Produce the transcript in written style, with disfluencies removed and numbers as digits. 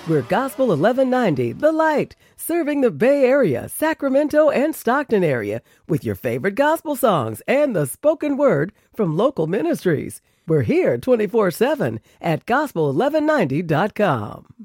We're Gospel 1190, The Light, serving the Bay Area, Sacramento, and Stockton area with your favorite gospel songs and the spoken word from local ministries. We're here 24/7 at gospel1190.com.